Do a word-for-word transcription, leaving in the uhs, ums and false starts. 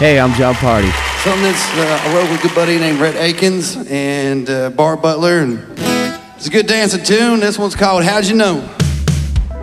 Hey, I'm John Party. Something that's uh, I wrote with a good buddy named Rhett Akins and uh, Bart Butler, and it's a good dancing tune. This one's called How'd You Know?